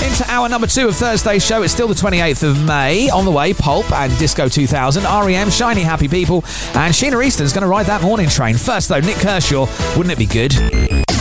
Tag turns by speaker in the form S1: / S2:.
S1: Into hour number 2 of Thursday's show. It's still the 28th of May. On the way, Pulp and Disco 2000, R.E.M., Shiny Happy People, and Sheena Easton's going to ride that morning train. First, though, Nick Kershaw, Wouldn't It Be Good?